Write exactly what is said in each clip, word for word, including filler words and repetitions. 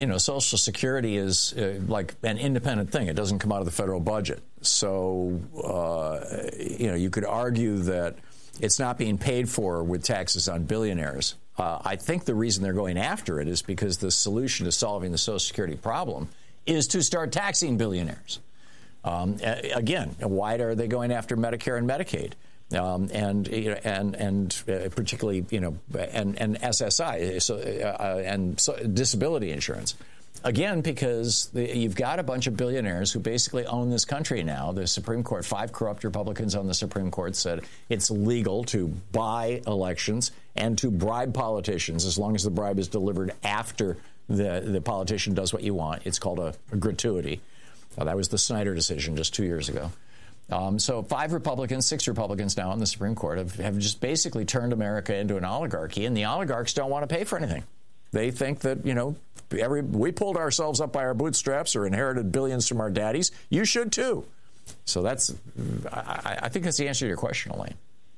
you know, Social Security is uh, like an independent thing. It doesn't come out of the federal budget. So, uh, you know, you could argue that it's not being paid for with taxes on billionaires. Uh, I think the reason they're going after it is because the solution to solving the Social Security problem is to start taxing billionaires. Um, again, why are they going after Medicare and Medicaid? Um, and and and uh, particularly, you know, and, and S S I, so, uh, and so disability insurance. Again, because the, you've got a bunch of billionaires who basically own this country now. The Supreme Court, five corrupt Republicans on the Supreme Court said it's legal to buy elections and to bribe politicians as long as the bribe is delivered after the, the politician does what you want. It's called a, a gratuity. Uh, that was the Snyder decision just two years ago. Um, so five Republicans, six Republicans now on the Supreme Court have, have just basically turned America into an oligarchy, and the oligarchs don't want to pay for anything. They think that, you know, every we pulled ourselves up by our bootstraps or inherited billions from our daddies. You should, too. So that's, I, I think that's the answer to your question, Elaine.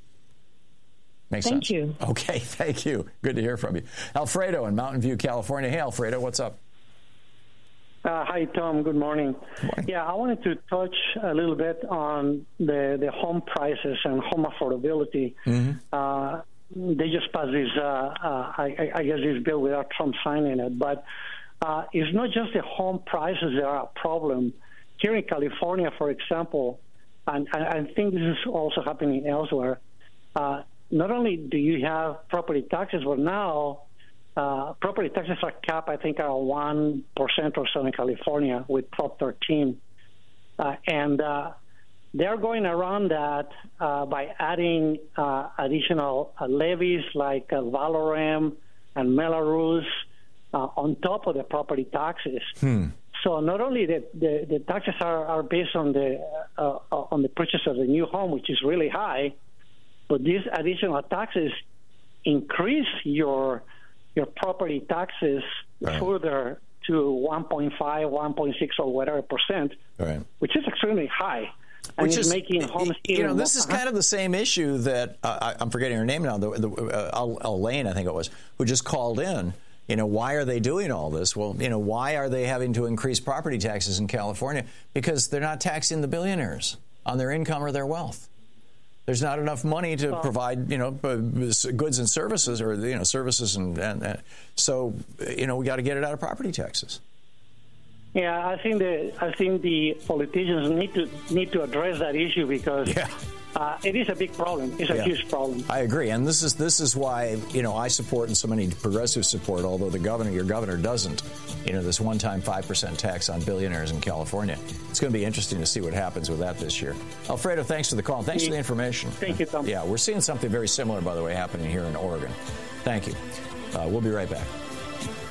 Makes Thank sense? you. Okay, thank you. Good to hear from you. Alfredo in Mountain View, California. Hey, Alfredo, what's up? Uh, hi, Tom. Good morning. Good morning. Yeah, I wanted to touch a little bit on the, the home prices and home affordability. Mm-hmm. Uh, they just passed this, uh, uh, I, I guess, this bill without Trump signing it. But uh, it's not just the home prices that are a problem. Here in California, for example, and I think this is also happening elsewhere, uh, not only do you have property taxes, but now Uh, property taxes are capped, I think, around one percent or so in California with Prop thirteen. Uh, and uh, they're going around that uh, by adding uh, additional uh, levies like uh, Valorem and Melrose uh, on top of the property taxes. Hmm. So not only the, the, the taxes are, are based on the uh, uh, on the purchase of the new home, which is really high, but these additional taxes increase your your property taxes right. further to one point five, one point six, or whatever percent, right. which is extremely high. And which is is making homes you know, this is uh-huh. kind of the same issue that uh, I'm forgetting her name now, the, the, uh, Elaine, I think it was, who just called in. You know, why are they doing all this? Well, you know, why are they having to increase property taxes in California? Because they're not taxing the billionaires on their income or their wealth. There's not enough money to provide, you know, goods and services, or you know, services, and, and, and so you know, we got to get it out of property taxes. Yeah, I think the I think the politicians need to need to address that issue because yeah. uh, it is a big problem. It's a yeah. huge problem. I agree, and this is this is why you know I support and so many progressives support, although the governor, your governor, doesn't. You know, this one-time five percent tax on billionaires in California. It's going to be interesting to see what happens with that this year. Alfredo, thanks for the call. Thanks for the information. Thank you, Tom. Yeah, we're seeing something very similar, by the way, happening here in Oregon. Thank you. Uh, we'll be right back.